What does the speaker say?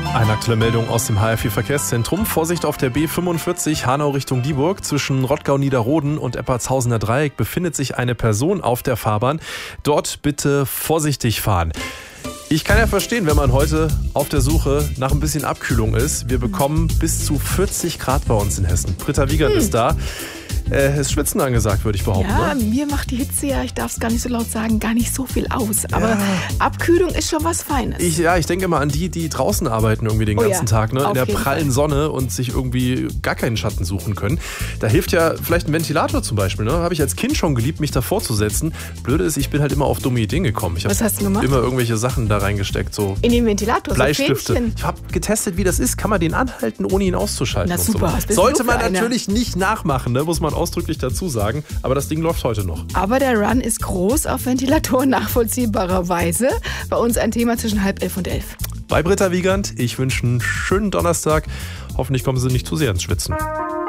Eine aktuelle Meldung aus dem HR4-Verkehrszentrum. Vorsicht auf der B45 Hanau Richtung Dieburg. Zwischen Rottgau-Niederroden und Eppertshausener Dreieck befindet sich eine Person auf der Fahrbahn. Dort bitte vorsichtig fahren. Ich kann ja verstehen, wenn man heute auf der Suche nach ein bisschen Abkühlung ist. Wir bekommen bis zu 40 Grad bei uns in Hessen. Britta Wiegand ist da. Ist Schwitzen angesagt, würde ich behaupten. Ja, ne? Mir macht die Hitze ja, ich darf es gar nicht so laut sagen, gar nicht so viel aus. Aber Abkühlung ist schon was Feines. Ich denke immer an die draußen arbeiten irgendwie den ganzen Tag, ne? In der prallen Sonne und sich irgendwie gar keinen Schatten suchen können. Da hilft ja vielleicht ein Ventilator zum Beispiel. Ne? Habe ich als Kind schon geliebt, mich davor zu setzen. Blöde ist, ich bin halt immer auf dumme Ideen gekommen. Was hast du gemacht? Immer irgendwelche Sachen da reingesteckt. So in den Ventilator? Bleistifte. So ich habe getestet, wie das ist. Kann man den anhalten, ohne ihn auszuschalten? Na super. Und so. Sollte man natürlich nicht nachmachen, ne? Muss man ausdrücklich dazu sagen. Aber das Ding läuft heute noch. Aber der Run ist groß auf Ventilatoren nachvollziehbarerweise. Bei uns ein Thema zwischen 10:30 und 11. Bei Britta Wiegand, ich wünsche einen schönen Donnerstag. Hoffentlich kommen Sie nicht zu sehr ins Schwitzen.